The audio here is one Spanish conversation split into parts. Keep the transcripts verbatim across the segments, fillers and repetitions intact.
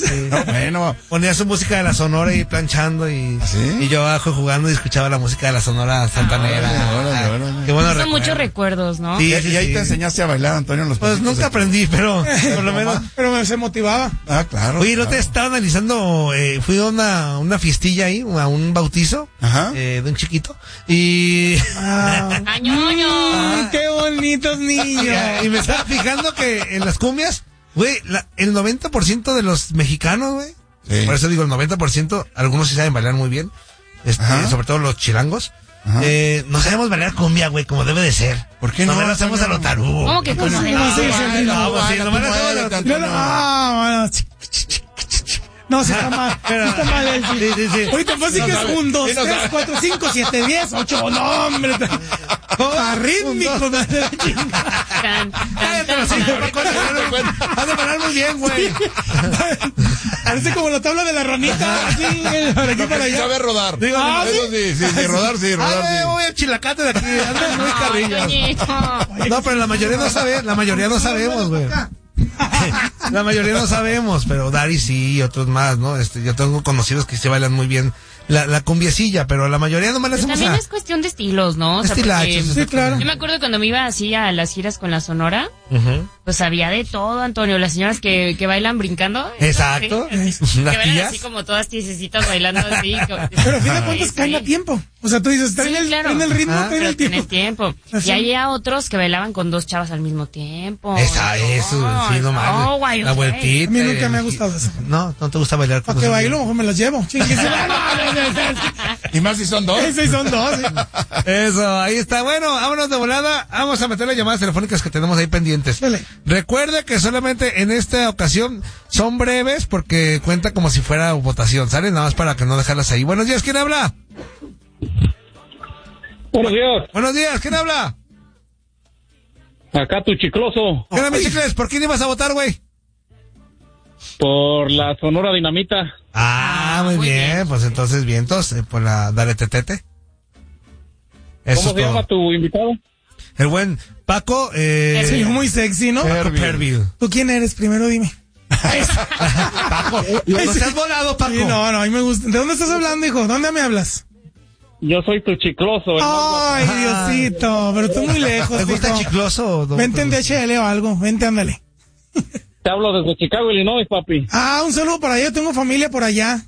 Sí. No, bueno. Ponía su música de la Sonora y planchando y, ¿sí? y yo abajo jugando y escuchaba la música de la Sonora Santanera. Ah, órale, órale, órale. Qué bueno Son recuerdo. muchos recuerdos, ¿no? Sí, Y, sí, y ahí sí. te enseñaste a bailar, Antonio, en los Pues pasitos nunca de- aprendí, pero por lo menos. Pero me, se motivaba. Ah, claro. Oye, ¿no claro. te estaba analizando? Eh, fui a una, una fiestilla ahí, a un bautizo Ajá. eh, de un chiquito. Y, Ah, ¡Añoño! mm, ¡qué bonitos niños! y me estaba fijando que en las cumbias, güey, la- el noventa por ciento de los mexicanos, güey, Sí. por eso digo el noventa por ciento, algunos sí saben bailar muy bien, este, Ajá. sobre todo los chilangos. Ajá. Eh, no sabemos bailar cumbia, güey, como debe de ser. ¿Por qué no, No lo hacemos a Antonio? lo tarugo. ¿Cómo que güey. cómo se No, va? sí, sí, sí, No, no, pues sí, baila, nomás tú lo hacemos a lo muévete, No, no, Antonio. ah, bueno. No, sí está mal. Pero- Sí está mal el Sí, sí, sí. Ahorita fue así No que es sabe. un, dos, Sí, no tres, sabe. cuatro, cinco, siete, diez, ocho. No, hombre. Arrítmico. Un, dos. Tan, tan, Cállate, tan, sí, tan. Paco, has de bailar muy bien, güey. Parece como la tabla de la ranita. Así, eh, para aquí, Lo que para sí allá. sabe rodar. Digo, Ah, Eso sí, sí, sí, rodar sí, rodar Ah, sí. voy a chilacate de aquí, andan muy Ay, carrillas. Toñito. No, pero la mayoría no sabe, la mayoría no sabemos, güey. La mayoría no sabemos, pero Dari sí y otros más, ¿no? Este, yo tengo conocidos que se bailan muy bien la, la cumbiecilla, pero la mayoría no me la Pues hacemos también a... es cuestión de estilos, ¿no? O sea, Estilachos, porque Sí, claro. yo me acuerdo cuando me iba así a las giras con la Sonora, Ujú. pues había de todo, Antonio. Las señoras que, que bailan brincando. Exacto. Sí, así, que Las bailan tías. así como todas tiesecitas bailando así. como- Pero a fin de cuentas Sí, caen a sí. tiempo. O sea, tú dices, traen Sí, el, claro. traen el ritmo, Ah, traen Pero el tiempo. tienes tiempo. Así. Y había otros que bailaban con dos chavas al mismo tiempo. Esa, eso, sí, no mames. No, guay, La ok. vueltita. A mí nunca me ha el- gustado eso. No, no te gusta bailar con ¿Para qué los- bailo? Mejor me las llevo. Chingue, se va. No, no, no, no, no. Y más si son dos. Esos son dos. sí. Eso, ahí está. Bueno, vámonos de volada. Vamos a meter las llamadas telefónicas que tenemos ahí pendientes. Dale. Recuerde que solamente en esta ocasión son breves porque cuenta como si fuera votación, ¿sale? Nada más para que no dejarlas ahí. Buenos días, ¿quién habla? Buenos días, Buenos días, ¿quién habla? acá tu chicloso, ¿Qué onda, mi chicles? ¿Por quién ibas a votar, güey? por la Sonora Dinamita. Ah, muy muy bien, bien. pues entonces vientos, eh, por la Dale Tetete. Eso ¿Cómo es se llama todo. tu invitado? El buen Paco, eh... Se oyó muy sexy, ¿no? Paco Perville. ¿Tú quién eres? Primero dime. Paco, no seas volado, Paco. Sí, no, no, a mí me gusta. ¿De dónde estás hablando, hijo? ¿Dónde me hablas? Yo soy tu chicloso. el más guapo. Ay, Diosito, pero tú muy lejos, ¿Te gusta hijo. chicloso? o no? Vente en D H L o algo, vente, ándale. Te hablo desde Chicago, Illinois, papi. Ah, un saludo para allá, yo tengo familia por allá.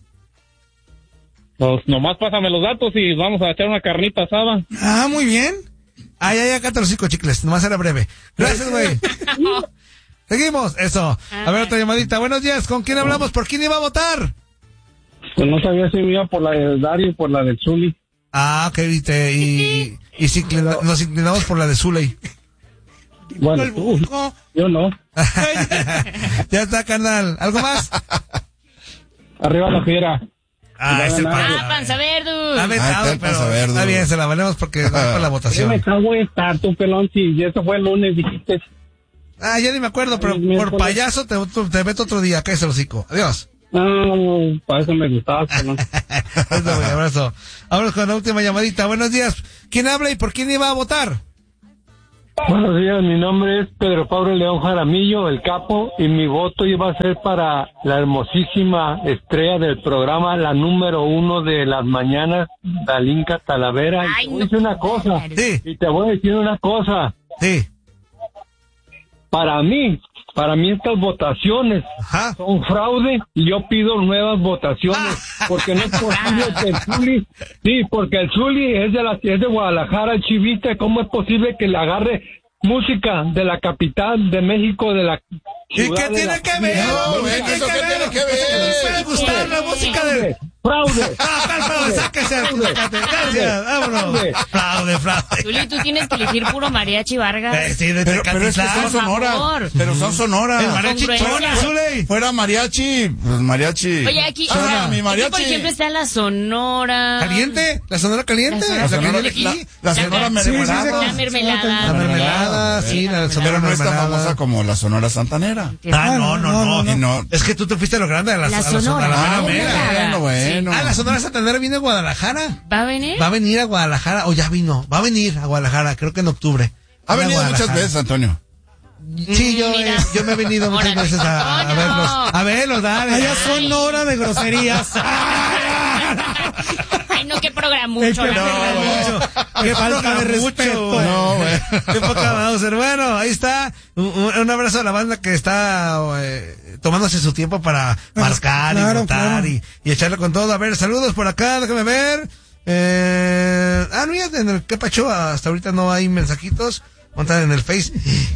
Pues nomás pásame los datos y vamos a echar una carnita asada. Ah, muy bien. Ay, ay, acá te los cinco chicles, nomás era breve. Gracias, güey. Seguimos, eso. A ver, otra llamadita. Buenos días, ¿con quién hablamos? ¿Por quién iba a votar? Pues no sabía si me iba por la de Dario o por la del Zuli. Ah, ok, y, te- y, y se inclina- nos inclinamos por la de Zuley. Bueno, El tú, bujo. yo no. Ya está, carnal. ¿Algo más? Arriba la fiera. Ah, es el Ah, pan. panza verde. Está Ah, vetado, está el pero panza verde. está bien, se la valemos porque va por la ¿Qué votación. me cago en estar, tu pelón? Si eso fue el lunes, dijiste. Ah, ya ni me acuerdo, pero Ay, por miércoles. payaso te, te meto otro día. Cállese el hocico. Adiós. No, para eso me gustaba, pelón. Eso, güey, abrazo. Vámonos con la última llamadita. Buenos días. ¿Quién habla y por quién iba a votar? Buenos días, mi nombre es Pedro Pablo León Jaramillo, el capo, y mi voto iba a ser para la hermosísima estrella del programa, la número uno de las mañanas, Dalinka Talavera. Ay, Y te voy a no. decir una cosa, Sí, y te voy a decir una cosa, sí. para mí, para mí estas votaciones Ajá. son fraude y yo pido nuevas votaciones, porque no es posible que el Zuli, sí, porque el Zuli es de la, es de Guadalajara, el Chivita, ¿cómo es posible que le agarre música de la capital de México, de la ¿Y ciudad qué de tiene la- que ver? No, ¿Qué güey, tiene ¿eso que qué ver? tiene que ver? ¿Te puede gustar la música de...? Fraude. Ah, tal, fraude, sáquese. Gracias, vámonos. Fraude, fraude. Zuli, tú tienes que elegir puro mariachi Vargas. Eh, sí, de Pero, pero es que Tecatitlán. son Sonora. favor. Pero son Sonora. El mariachi Congruencia. chona, Zuley. Fuera mariachi, pues mariachi. Oye, aquí, Suena aquí, mi mariachi. por ejemplo, está la Sonora. ¿Caliente? ¿La Sonora caliente? La La Sonora- Sonora, que la, viene aquí. la Sonora La- sí, sí, mermelada. sí, La sí. mermelada. La mermelada, sí, la Sonora Pero no es tan mermelada. famosa como la Sonora Santanera. Ah, no, no, no. No, no, Y no. Es que tú te fuiste a lo grande, a la, La a la Sonora. a la Ah, mera mera. bueno, bueno. Ah, la Sonora Santanera viene a Guadalajara. ¿Va a venir? Va a venir a Guadalajara, o ya vino. Va a venir a Guadalajara, creo que en octubre. Ha Viene a venido muchas Guadalajara. veces, Antonio. Sí, yo, Mira. eh, yo me he venido muchas Órale. veces a, a verlos. A verlos, dale. Allá son hora de groserías. Ay, no, qué programa Es mucho. que la no, verdad. mucho. Qué falta de respeto. No, güey. Qué poca Mauser. Bueno, ahí está. Un, un abrazo a la banda que está eh, tomándose su tiempo para marcar claro, y votar claro. y, y echarle con todo. A ver, saludos por acá, déjame ver. Eh, ah, no, ya en el que pacho, hasta ahorita no hay mensajitos. Montan en el Face.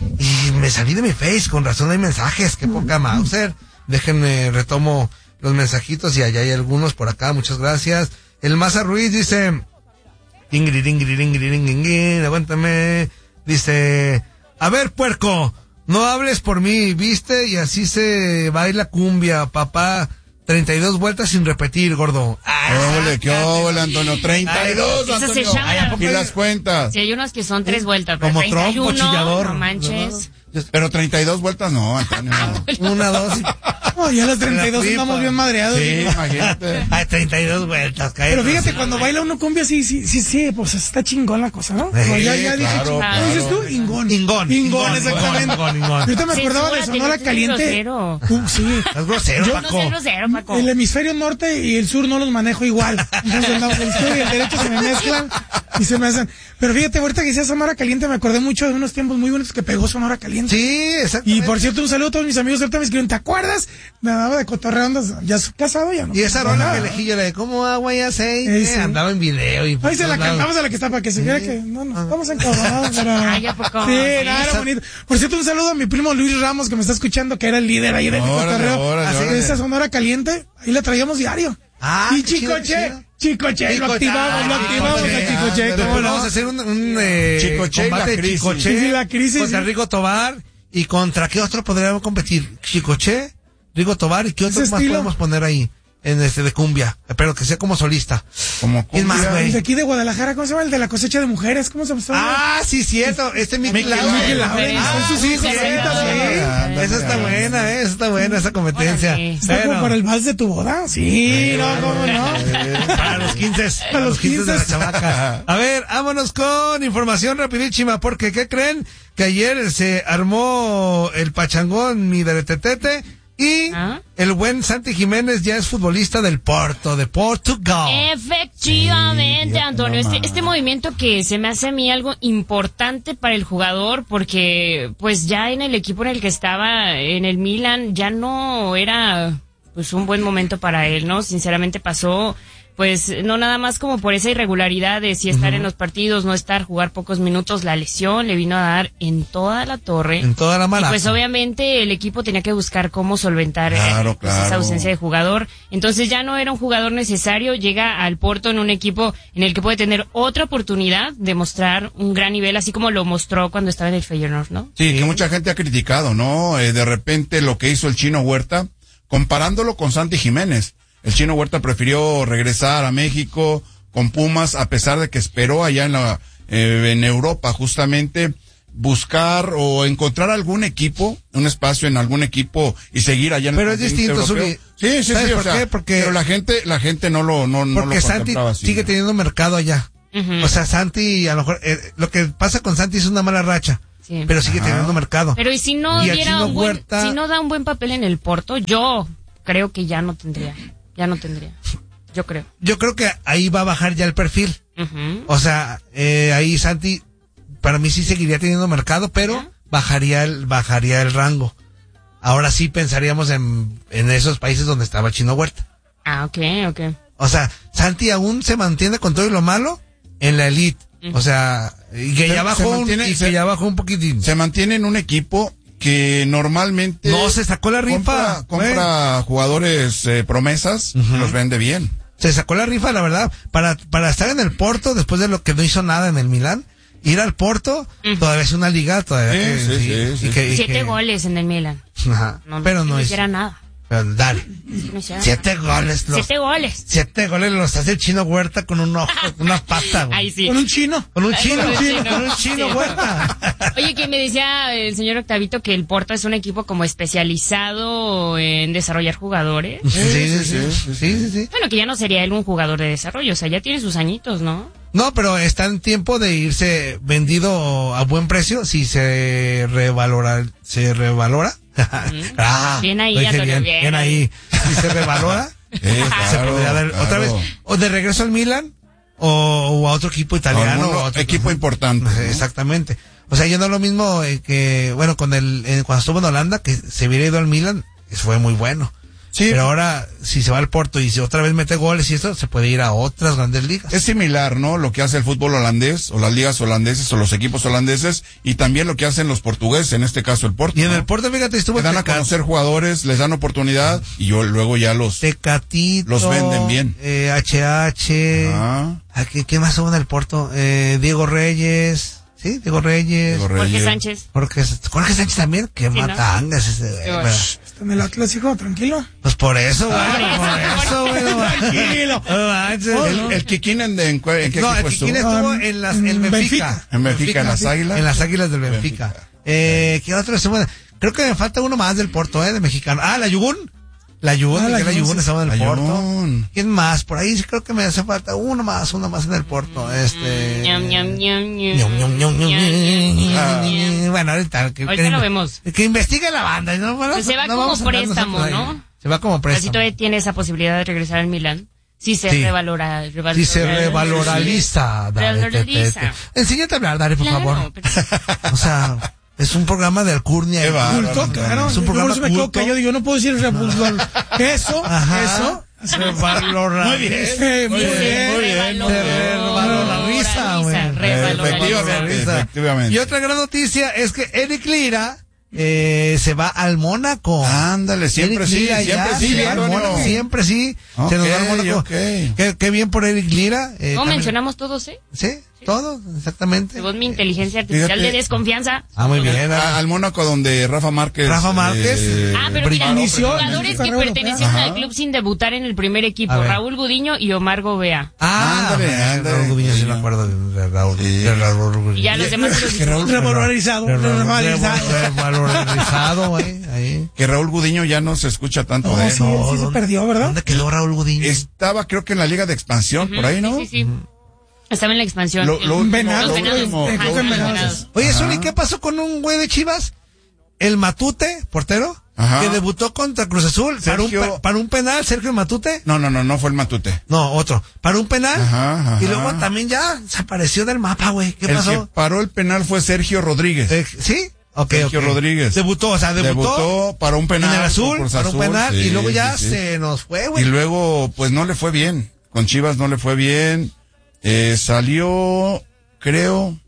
Y me salí de mi Face, con razón hay mensajes. Qué poca Mauser. Déjenme, retomo los mensajitos y allá hay algunos por acá. Muchas gracias. El Maza Ruiz dice... Ingrid, Ingrid, Ingrid, Ingrid, Ingrid, aguántame. Dice, a ver, puerco, no hables por mí, ¿viste? Y así se baila cumbia, papá. treinta y dos vueltas sin repetir, gordo. ¿Qué óvole, qué óvole, Antonio? treinta y dos, Esas se Antonio. llaman- Y las cuentas. Sí, hay unas que son tres vueltas. pero Como treinta y trompo, uno, chillador. No manches. Pero treinta y dos vueltas no, Antonio. no. Una, dos. No, ya a las treinta y dos La pipa. andamos bien madreados. Sí, imagínate. Ay, treinta y dos vueltas, cállate. Pero fíjate, cuando baila uno cumbia, sí, sí, sí, sí, pues está chingón la cosa, ¿no? Sí, No, ya, ya dije, claro, chingón. claro. ¿Cómo dices tú? Ingón. Ingón. Ingón, Ingón, exactamente. ingón, ingón. Ahorita me Sí, acordaba de súbate, Sonora no seas Caliente. grosero. Uh, sí. Es grosero, Yo- No Paco. seas grosero, Paco. El hemisferio norte y el sur no los manejo igual. Entonces, no, el sur y el derecho se me mezclan y se me hacen. Pero fíjate, ahorita que decía Sonora Caliente, me acordé mucho de unos tiempos muy bonitos que pegó Sonora Caliente. Sí, exacto. Y por cierto, un saludo a todos mis amigos. Ahorita me escribieron, ¿te acuerdas? Me daba de cotorreando. Ya estoy casado, ya no. Y esa no, rola nada. que elegí yo, la de como agua y aceite, Eh, sí. andaba en video y... Ahí se la por todos cantamos lados. a la que está para que se viera que no, no, estamos encabronados. Pero... Ay, ¿a poco? Sí, Sí. nada, era bonito. Por cierto, un saludo a mi primo Luis Ramos que me está escuchando, que era el líder ahí de mi Órale, cotorreo. órale, Así que órale. esa Sonora Caliente, ahí la traíamos diario. Ah, y qué chido, Chicoche, qué chido. Chicoche, lo Chicoche, activamos, lo ah, activamos Chicoche, a Chicoche. ándale, ¿cómo Bueno, no? vamos a hacer un, un eh, Chicoche y combate la de crisis. Chicoche Sí, sí, la crisis, contra sí. Rigo Tobar. ¿Y contra qué otro podríamos competir? Chicoche, Rigo Tobar, ¿y qué otro Ese más estilo. podemos poner ahí? En este de cumbia, pero que sea como solista. Como ¿Quién más, cumbia. güey? El de aquí de Guadalajara, ¿cómo se llama? El de la cosecha de mujeres, ¿cómo se llama? Ah, sí, cierto. Este Mickey Mickey Lauren. Lauren. Lauren, Ah, son sus sí, hijos cierto, ahorita, sí. sí. Esa está buena, eh, esa está buena, esa competencia. Órale. ¿Está como Bueno, para el vals de tu boda? Sí, no, ¿cómo no? para los quince. Para los quince de la quince. chavaca. A ver, vámonos con información rapidísima, porque ¿qué creen? Que ayer se armó el pachangón, mi deretetete, y ¿Ah? el buen Santi Jiménez ya es futbolista del Porto, de Portugal. Efectivamente, Sí, Antonio. no Este, más. este movimiento que se me hace a mí algo importante para el jugador, porque pues ya en el equipo en el que estaba, en el Milan, ya no era pues un buen momento para él, ¿no? Sinceramente pasó, pues no nada más como por esa irregularidad de si estar en los partidos, no estar, jugar pocos minutos, la lesión le vino a dar en toda la torre. En toda la Y mala. pues obviamente el equipo tenía que buscar cómo solventar eh, Claro, pues, esa claro. ausencia de jugador. Entonces ya no era un jugador necesario, llega al Porto en un equipo en el que puede tener otra oportunidad de mostrar un gran nivel, así como lo mostró cuando estaba en el Feyenoord, ¿no? Sí, que mucha gente ha criticado, ¿no? Eh, de repente lo que hizo el Chino Huerta, comparándolo con Santi Jiménez. El Chino Huerta prefirió regresar a México con Pumas, a pesar de que esperó allá en la eh, en Europa, justamente buscar o encontrar algún equipo, un espacio en algún equipo y seguir allá en el Pero es continente distinto, europeo. Zuli. Sí, sí, ¿Sabes sí. por o sea, qué? Porque- pero la gente, la gente no lo, no, no Porque lo Santi contemplaba así, sigue ¿no? teniendo mercado allá. Ujú. O sea, Santi, a lo mejor, eh, lo que pasa con Santi es una mala racha, Sí. pero sigue Ajá. teniendo mercado. Pero y si no Y a diera Chino un buen, Huerta- si no da un buen papel en el Porto, yo creo que ya no tendría, ya no tendría. Yo creo. Yo creo que ahí va a bajar ya el perfil. Ujú. O sea, eh, ahí Santi, para mí sí seguiría teniendo mercado, pero Ajá. bajaría el, bajaría el rango. Ahora sí pensaríamos en, en esos países donde estaba Chino Huerta. Ah, ok, ok. O sea, Santi aún se mantiene con todo y lo malo en la elite. O sea, y que Se- ya bajó se un, mantiene- y que se- ya bajó un poquitín. Se mantiene en un equipo que normalmente No, se sacó la rifa. compra, compra jugadores eh, promesas, los vende bien. Se sacó la rifa, la verdad, para, para estar en el Porto, después de lo que no hizo nada en el Milán, ir al Porto, Ujú. todavía es una liga, todavía Sí, que, sí, sí, sí. y que- y Siete que- goles en el Milan. Ajá, No, pero no no es, hiciera nada. pero dale, No hiciera siete nada. goles, los, Siete goles. siete goles los hace el Chino Huerta con un ojo, una pata, güey. Ahí sí. Con un chino. Con un chino, Con un chino. con un chino Sí. Huerta. Oye, que me decía el señor Octavito que el Porto es un equipo como especializado en desarrollar jugadores. Sí, sí, sí, sí, sí, sí. Bueno, que ya no sería él un jugador de desarrollo, o sea, ya tiene sus añitos, ¿no? No, pero está en tiempo de irse vendido a buen precio si se revalora, se revalora. ah, bien ahí, lo dije Antonio, bien, bien, bien ahí. Si se revalora, Sí, se claro, podría dar claro. otra vez, o de regreso al Milan, o, o a otro equipo italiano. Alguno o a otro equipo importante, ¿no? Exactamente. O sea, yo no es lo mismo eh, que, bueno, con el, eh, cuando estuvo en Holanda, que se hubiera ido al Milan, eso fue muy bueno. Sí. Pero ahora, si se va al Porto y si otra vez mete goles y esto, se puede ir a otras grandes ligas. Es similar, ¿no? Lo que hace el fútbol holandés, o las ligas holandeses, o los equipos holandeses, y también lo que hacen los portugueses, en este caso el Porto. Y en ¿no? el Porto, fíjate, estuvo Le dan a Tecatito, conocer jugadores, les dan oportunidad, y yo luego ya los... Tecatito, Los venden bien. Eh, H H. Ah, ¿A ¿qué, ¿Qué más hubo en el Porto? Eh, Diego Reyes. Sí, Diego Reyes. Diego Jorge Reyes. Sánchez. Jorge, Jorge Sánchez también, que Sí, ¿no? mata angas ese, güey. Qué Pero- bueno. Está en el Atlas, hijo, tranquilo. Pues por eso, güey. Por Por eso, eso, güey. no manches. Tranquilo. No manches. El, el Kikín en, en, cue- ¿en qué No, el equipo Kikín estuvo? estuvo Ah, en las, en en Benfica. Benfica. En Benfica, en las sí, Águilas. En las Águilas del Benfica. Benfica. Eh, ¿qué otro estuvo? Creo que me falta uno más del Porto, eh, de mexicano. Ah, la Yugún. La Yugún, Ah, la que la Yugún, Yugún sí. estaba en el La Porto. Yugún. ¿Quién más? Por ahí sí creo que me hace falta uno más, uno más en el Porto. Este. Ñam, ñam, ñam, ñam. Ñom, ñom, ñom, ñom, ñom, Ah. ñom. Bueno, ahorita. Que, Ahorita que- lo vemos. Que investigue la banda. ¿No? Bueno, Pues se va no como vamos a andar préstamo, nosotros ahí. ¿no? Se va como Así préstamo. todavía tiene esa posibilidad de regresar al Milán. Si se Sí. revalora, revalora. Si se revaloriza, Dare, te- te- Revaloriza. te- Enséñate a hablar, Dare, por Claro, favor. pero- O sea, es un programa de alcurnia. Qué bárbaro. Culto, claro. Es un Yo programa por eso me quedo culto. callado. Yo no puedo decir fútbol. Eso, Ajá. eso. Revalora- Muy bien. Eh, muy Se bien. muy bien. revaloriza, Se revaloriza, güey. revaloriza. Efectivamente, efectivamente. Y otra gran noticia es que Eric Lira eh, se va al Mónaco. Ándale, siempre Eric sí, Lira siempre ya sí, se va al Antonio. Mónaco, siempre sí. Ok, se nos va al Mónaco. ok. Qué, qué bien por Eric Lira. Eh, ¿No también- mencionamos todos, eh? Sí, todo, exactamente. Según mi inteligencia artificial Fíjate. de desconfianza. Ah, muy bien. A- al Mónaco donde Rafa Márquez. Rafa Márquez. eh, Ah, pero mira, brilló, inició- jugadores que Carrera pertenecieron europea. al club sin debutar en el primer equipo. A ver. Raúl Gudiño y Omar Gobea. Ah, Ándale, bueno, ándale. Raúl Gudiño, sí me acuerdo de, de Raúl. Sí. De Raúl Gudiño. Y ya los demás se los Que Raúl, Revalorizado. De Raúl- Revalorizado. Revalorizado, güey, ahí. que Raúl Gudiño ya no se escucha tanto No, de él. sí, ¿no? sí se ¿dónde- perdió, ¿verdad? ¿Dónde quedó Raúl Gudiño? Estaba creo que en la Liga de Expansión, por ahí, ¿no? Sí, sí, sí. Estaba en la expansión. Lo, lo En- último, Venado, lo Venados. último, Ajá, lo creo que en último. Venados. Oye, Ajá. Zuli, ¿qué pasó con un güey de Chivas? El Matute, portero, Ajá. que debutó contra Cruz Azul para un, Sergio- pe- para un penal, Sergio Matute. No, no, no, no fue el Matute. No, otro. Para un penal. Ajá, ajá. Y luego también ya desapareció del mapa, güey. ¿Qué El pasó? que paró el penal fue Sergio Rodríguez. Eh, ¿Sí? Ok, Sergio ok. Rodríguez. Debutó, o sea, debutó, Debutó para un penal. en el azul, con Cruz para un Azul, penal, sí, y luego ya sí, sí. se nos fue, Y güey. luego, pues no le fue bien. Con Chivas no le fue bien. Eh, salió, creo,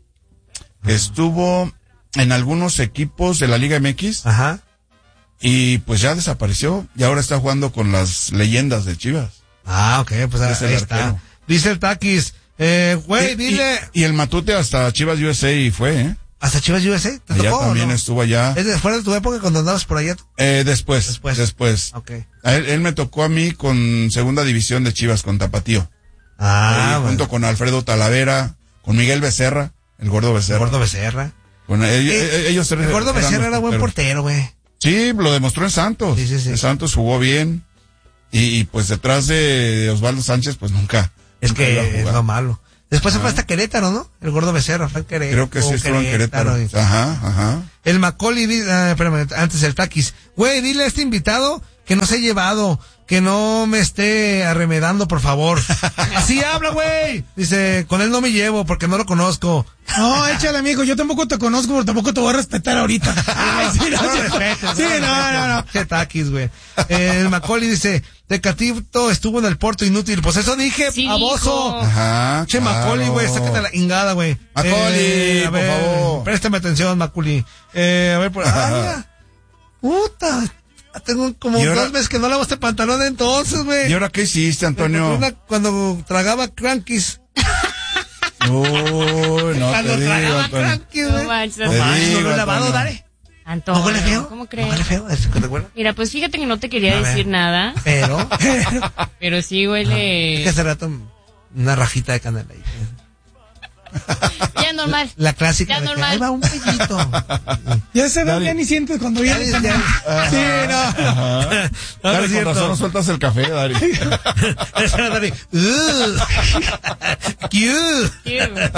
estuvo en algunos equipos de la Liga M X Ajá. y pues ya desapareció. Y ahora está jugando con las leyendas de Chivas. Ah, ok, pues Es el ahí está. arquero. Dice el Taquis, eh, güey, Y- dile, Y, y el Matute hasta Chivas U S A y fue, ¿eh? hasta Chivas U S A, ¿te Allá tocó o también no? estuvo allá. ¿Es después de tu época cuando andabas por allá? Eh, después, Después. después. Ok. A él, él me tocó a mí con segunda división de Chivas, con Tapatío. Ah, Ahí, bueno. junto con Alfredo Talavera, con Miguel Becerra, el gordo El Becerra. Gordo Becerra. Con ellos, Eh, ellos tres El Gordo eran Becerra los era buen porteros. portero, güey. Sí, lo demostró en Santos. Sí, sí, sí. En Santos jugó bien. Y, y, pues detrás de Osvaldo Sánchez, pues nunca. Es nunca iba a que es jugar. lo malo. Después se fue hasta Querétaro, ¿no? El Gordo Becerra fue en Querétaro. Creo que sí estuvo en Querétaro. y- Ajá, ajá. El Macaulay, di- ah, espérame, antes el Taquis. Güey, dile a este invitado que no se ha llevado, que no me esté arremedando, por favor. Así habla, güey. Dice, con él no me llevo porque no lo conozco. No, échale, amigo. Yo tampoco te conozco, pero tampoco te voy a respetar ahorita. Ay, sí, no, No sí, lo respetes, sí, lo no, no, no. respetes. Qué Taquis, güey. El Macaulay dice, Tecatito estuvo en el Porto inútil. Pues eso dije, Sí baboso. dijo. Ajá. Che, claro. Macaulay, güey, sácate la ingada, güey. Macaulay, a por favor. Préstame atención, Macaulay. Eh, a ver, por ah, mira. Puta. Tengo como ¿Y ahora? dos meses que no lavo este pantalón entonces, güey. ¿Y ahora qué hiciste, Me compré Antonio? una cuando tragaba crankies. Uy, no cuando te digo, tragaba Antonio. crankies, No güey. manches, No Te manches, no digo, lo he lavado, Antonio. dale. Antonio, ¿No huele feo? ¿Cómo ¿No crees? huele feo? ¿Es que te huele? Mira, pues fíjate que no te quería A ver. decir nada, Pero, pero sí es que huele. hace rato una rajita de canela ahí. Ya normal. La clásica. Ya de que, normal. ahí va un pollito. Ya se da, ya ni sientes cuando Ya, viene. ya, ya. Sí, no. Ajá. No, no es Dari, con cierto. razón no sueltas el café, Dari. Esa era Dari. Uh. Cute.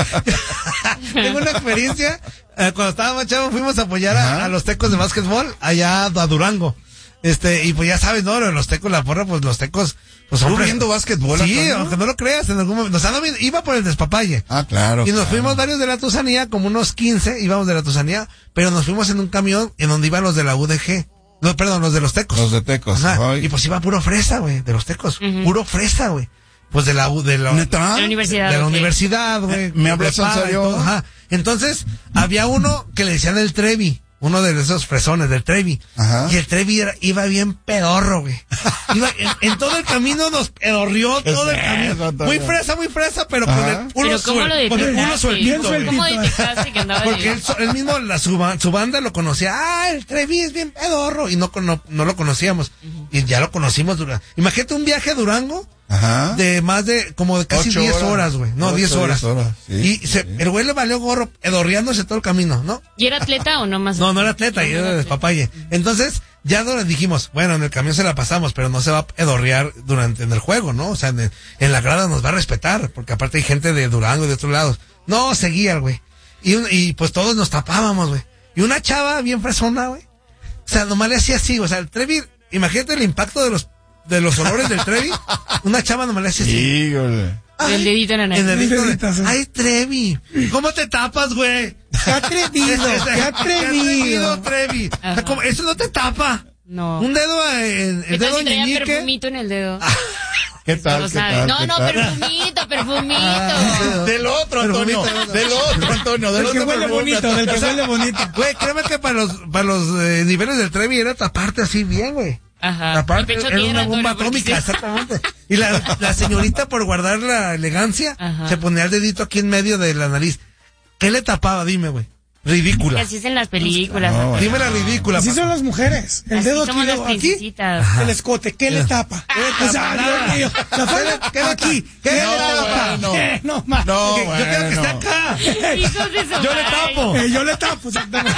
Tengo una experiencia. eh, cuando estábamos chavos fuimos a apoyar a, Ajá. a los tecos de básquetbol allá a Durango. Este, y pues ya sabes, ¿no? Los tecos, la porra, pues los tecos, pues son ¿Tú fres- viendo básquetbol, Sí, Antonio? aunque no lo creas, en algún momento. O sea, no, iba por el despapalle. Ah, claro. Y nos claro. fuimos varios de la Tusanía, como unos quince, íbamos de la Tusanía, pero nos fuimos en un camión en donde iban los de la U D G. No, perdón, los de los tecos. Los de Tecos. Ajá. Ay. Y pues iba puro fresa, güey, de los tecos. Ujú. Puro fresa, güey. Pues de la U, de la, ¿Neta? De la universidad. de la ok. universidad, güey. Eh, ¿me hablas en Prepa y serio? todo, ajá. Entonces, había uno que le decían el Trevi. Uno de esos fresones del Trevi. Ajá. Y el Trevi era- iba bien pedorro, güey. Iba, en, en todo el camino nos pedorrió todo el es camino. eso, Antonio? Muy fresa, muy fresa, pero con Ajá. el culo Pero ¿cómo lo suel- con el culo detectaste? sueltito, güey. ¿Cómo detectaste que andaba Porque de- él, so- él mismo, la, su, ba- su banda lo conocía. Ah, el Trevi es bien pedorro. Y no, no, no lo conocíamos. Y ya lo conocimos. Dura- Imagínate un viaje a Durango Ajá. de más de, como de casi Ocho diez horas. horas, güey. No, Ocho, diez horas. diez horas, sí, y se, sí. el güey le valió gorro, edorreándose todo el camino, ¿no? ¿Y era atleta o no más? No, no era atleta, y era de despapalle. Entonces, ya no le dijimos, bueno, en el camión se la pasamos, pero no se va a edorrear durante en el juego, ¿no? O sea, en, el- en la grada nos va a respetar, porque aparte hay gente de Durango y de otros lados. No, seguía el güey. Y, un- y pues todos nos tapábamos, güey. Y una chava bien fresona, güey. O sea, nomás le hacía así, o sea, el Trevi, imagínate el impacto de los, de los olores del Trevi. Una chava nomás le hacía así. Híjole. Ay, El dedito en la nariz. el dedito de- Dedito, sí. Ay, Trevi, ¿cómo te tapas, güey? Qué atrevido, Ese- ese- qué atrevido. Trevi. Ajá. O sea, como, eso no te tapa. No. Un dedo en ¿Qué el tal dedo si traía ñeñique. perfumito en el dedo? ¿Qué tal? No ¿Qué sabe. tal? No, ¿Qué no, tal? perfumito, perfumito. Ah. Del otro, Antonio. Perfumito. Del otro, Antonio. Del Del que otro huele perfume. bonito, del que O sea, huele bonito. Güey, créeme que para los, para los eh, niveles del Trevi era taparte así bien, güey. Ajá. Taparte Y pecho era una tierra, bomba Antonio, porque atómica, sí. exactamente. Y la, la señorita, por guardar la elegancia, Ajá. se ponía el dedito aquí en medio de la nariz. ¿Qué le tapaba? Dime, güey. Ridícula. Así es en las películas. No, Dime la ridícula. Así Paco. son las mujeres. El Así dedo aquí, somos las luego aquí, princesitas. el escote. ¿Qué le tapa? le O sea, tapa? Dios mío, la falda, ¿Qué le- aquí. qué le ¿Qué le tapa? tapa? No. ¿Qué? No, más. No, Yo quiero que esté bueno. acá. Hijos de su Yo le madre. tapo. Eh, yo le tapo, exactamente.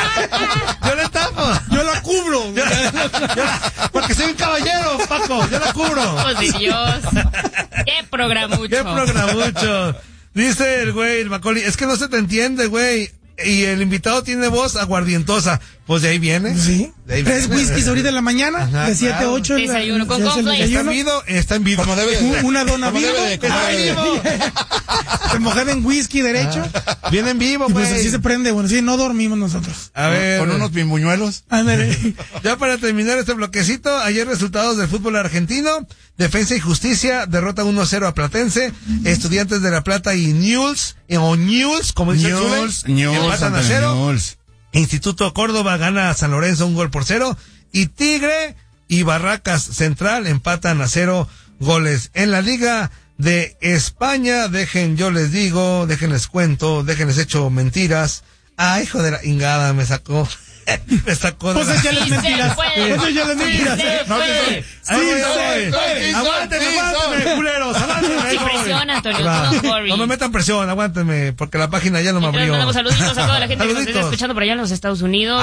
Yo le tapo. Yo la cubro. Yo la- yo la- porque soy un caballero, Paco. Yo la cubro. Hijos de Dios. Qué programucho. Qué programucho. Dice el güey, el Macaulay, es que no se te entiende, güey. Y el invitado tiene voz aguardientosa. Pues de ahí viene. Sí. De ahí Tres viene. whiskies ahorita en la mañana, Ajá, de siete a claro. ocho. Desayuno con cornflakes. Está en vivo, está en vivo. Como debe de Un- ser. Una dona Como vivo, debe de, como Está debe de. vivo. remojada en whisky derecho. Viene en vivo, Y pues güey. así se prende, bueno, sí, no dormimos nosotros. A ver. Con unos bimbuñuelos. Ándale. Ya para terminar este bloquecito, ayer resultados del fútbol argentino. Defensa y Justicia derrota uno a cero a Platense. Estudiantes de La Plata y Newell's, eh, o Newell's, como dice el Newell's, Zule, Newell's, empatan a Antonio, cero. Newell's. Instituto Córdoba gana a San Lorenzo un gol por cero. Y Tigre y Barracas Central empatan a cero goles. En la Liga de España, dejen, yo les digo, dejen les cuento, dejen les echo mentiras. Ah, hijo de la ingada, me sacó. Me sacó de Pues la... échale Sí se mentiras. puede. Pues échale mentiras. Sí se No, que puede. soy- Ahí Sí, voy, sí, ahí voy. sí, sí, Aguántenme, sí, aguántenme, sí. culeros, aguántenme. ahí Sin voy. presión, Antonio, Va. don't worry. No me metan presión, aguántenme, porque la página ya no me Mientras abrió. mandamos saluditos a toda la gente que nos está Saluditos. escuchando por allá en los Estados Unidos.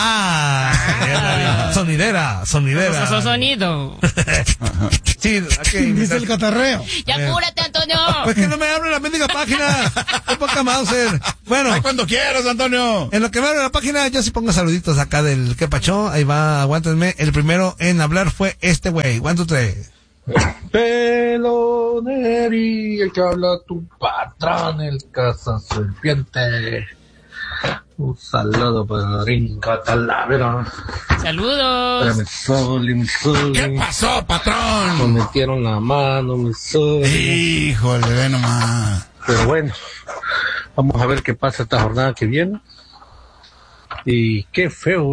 Ah, sonidera, sonidera. Su sonido. Sí, aquí. Dice el catarreo. Ya Eh. apúrate, Antonio. Pues que no me abre la mendiga página. Qué poca Mauser. Bueno, Ay, cuando quieras, Antonio. en lo que me abre la página, yo sí pongo saluditos acá del que pachó. Ahí va, aguántenme. El primero en hablar fue este güey. One, two, three. Peloneri, el que habla tu patrón, el caza serpiente. Un saludo para Rinca Talavera. Para Saludos. mi sol y mi sol. ¿Qué pasó, Me patrón? metieron la mano, mi sol. Híjole, ve nomás. Pero bueno, vamos a ver qué pasa esta jornada que viene. Y qué feo